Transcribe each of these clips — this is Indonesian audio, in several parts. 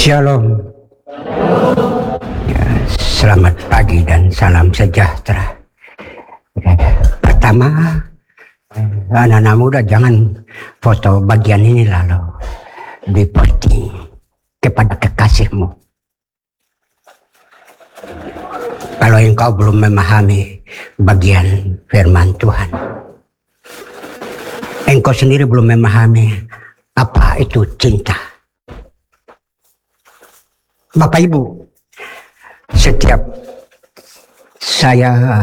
Shalom. Ya, selamat pagi dan salam sejahtera. Pertama, anak-anak muda jangan foto bagian ini lalu diposting kepada kekasihmu. Kalau engkau belum memahami bagian firman Tuhan, engkau sendiri belum memahami apa itu cinta. Bapak Ibu, setiap saya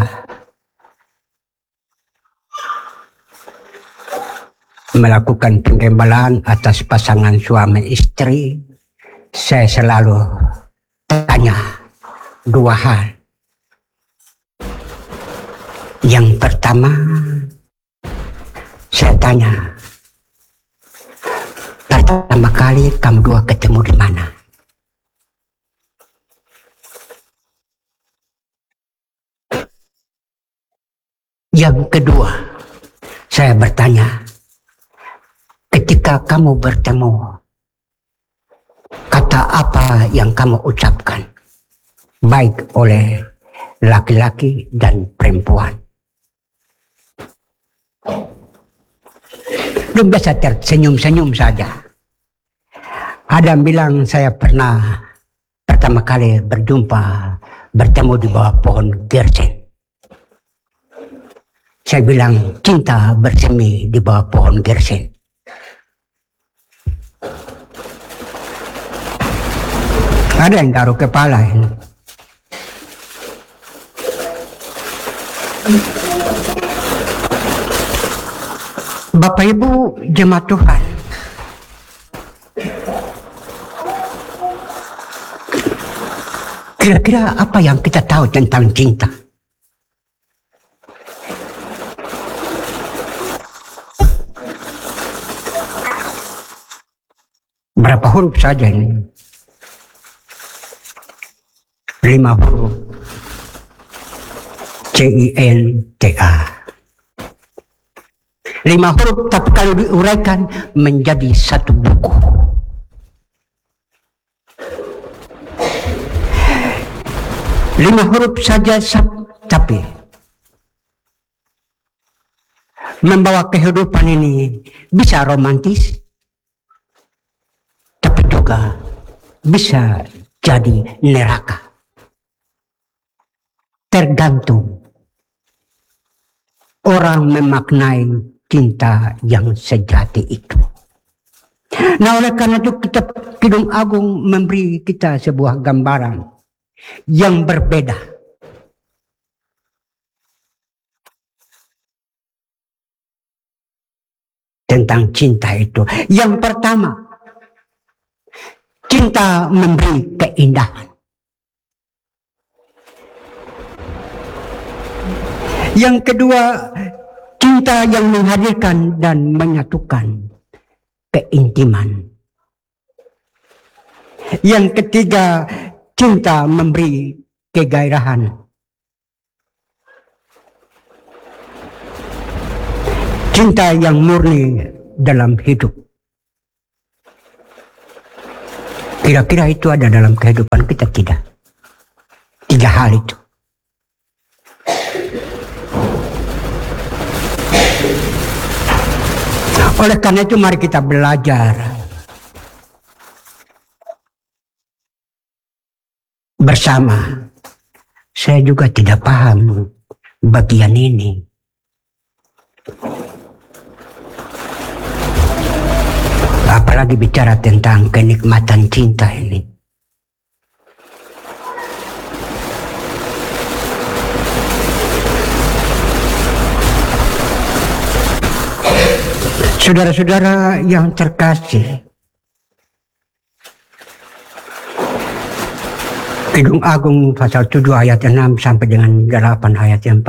melakukan penggembalaan atas pasangan suami istri, saya selalu tanya dua hal. Yang pertama, saya tanya, pertama kali kamu dua ketemu di mana? Yang kedua, saya bertanya, ketika kamu bertemu, kata apa yang kamu ucapkan, baik oleh laki-laki dan perempuan? Belum biasa tersenyum-senyum saja. Ada yang bilang saya pernah pertama kali bertemu di bawah pohon gersen. Saya bilang cinta bersemi di bawah pohon gersen. Ada yang taruh kepala ini. Bapak Ibu jemaat Tuhan, kira-kira apa yang kita tahu tentang cinta? Berapa huruf saja ini? 5 huruf. CINTA. 5 huruf, tapi kalau diuraikan menjadi satu buku. Lima huruf saja, tapi membawa kehidupan ini bisa romantis, tapi juga bisa jadi neraka. Tergantung orang memaknai cinta yang sejati itu. Nah, oleh karena itu Kidung Agung memberi kita sebuah gambaran yang berbeda. Tentang cinta itu. Yang pertama, cinta memberi keindahan. Yang kedua, cinta yang menghadirkan dan menyatukan keintiman. Yang ketiga, cinta memberi kegairahan. Cinta yang murni dalam hidup. Kira-kira itu ada dalam kehidupan kita tidak? 3 hal itu. Oleh karena itu mari kita belajar bersama. Saya juga tidak paham bagian ini. Apalagi bicara tentang kenikmatan cinta ini. Saudara-saudara yang terkasih, Kidung Agung pasal 7 ayat 6 sampai dengan 8 ayat 4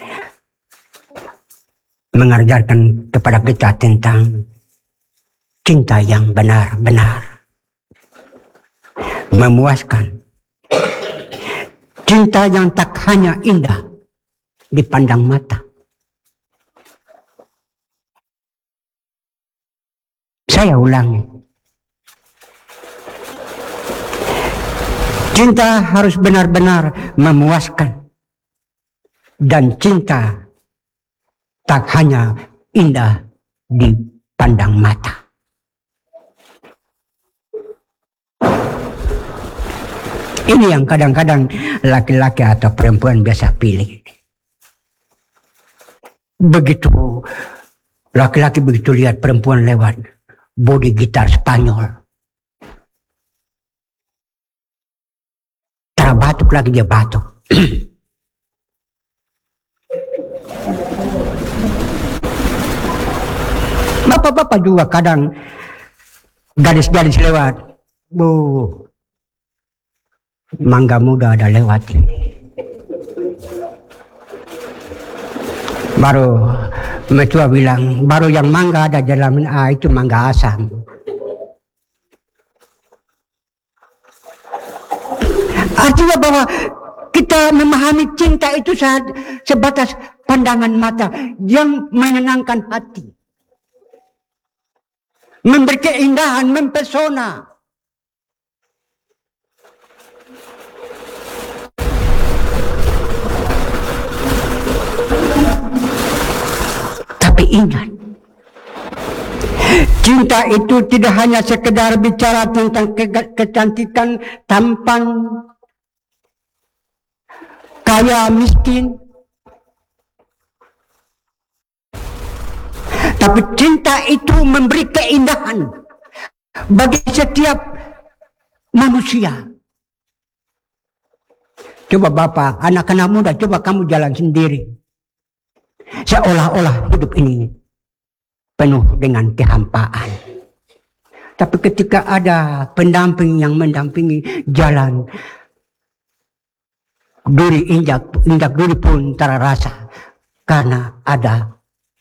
mengajarkan kepada kita tentang cinta yang benar-benar memuaskan. Cinta yang tak hanya indah dipandang mata. Saya ulangi. Cinta harus benar-benar memuaskan. Dan cinta tak hanya indah dipandang mata. Ini yang kadang-kadang laki-laki atau perempuan biasa pilih. Begitu laki-laki begitu lihat perempuan lewat, body gitar Spanyol, batuk lagi dia batuk. Bapak-bapak juga kadang gadis-gadis lewat, mangga muda ada lewat. Baru mertua bilang, baru yang mangga ada dalam itu mangga asam. Artinya bahwa kita memahami cinta itu sebatas pandangan mata yang menyenangkan hati, memberi keindahan, mempesona. Tapi ingat, cinta itu tidak hanya sekedar bicara tentang kecantikan, tampan, kaya, miskin. Tapi cinta itu memberi keindahan bagi setiap manusia. Coba bapak, anak-anak muda, coba kamu jalan sendiri. Seolah-olah hidup ini penuh dengan kehampaan. Tapi ketika ada pendamping yang mendampingi jalan, duri injak duri pun terasa karena ada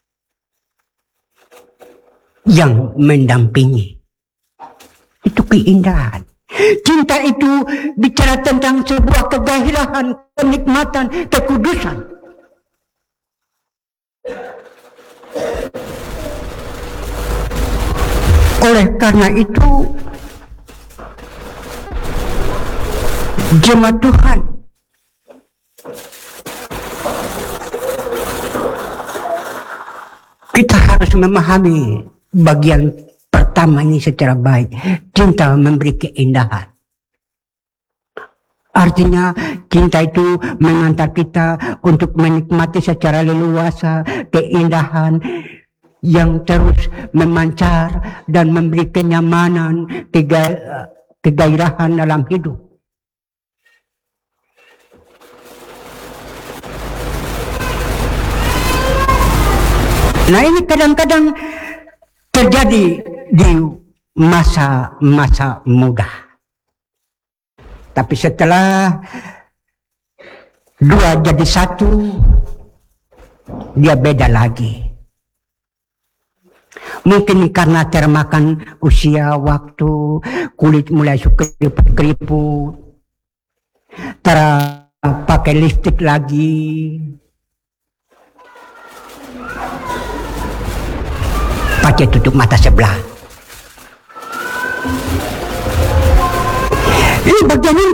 yang mendampingi. Itu keindahan. Cinta itu bicara tentang sebuah kegairahan, kenikmatan, kekudusan. Oleh karena itu, jemaat Tuhan, kita harus memahami bagian pertama ini secara baik. Cinta memberi keindahan. Artinya cinta itu mengantar kita untuk menikmati secara leluasa keindahan yang terus memancar dan memberi kenyamanan, kegairahan dalam hidup. Nah, ini kadang-kadang terjadi di masa-masa muda. Tapi setelah dua jadi satu, dia beda lagi. Mungkin karena termakan usia, waktu, kulit mulai suka keriput, pakai lipstik lagi, pakai tutup mata sebelah. Ini bagian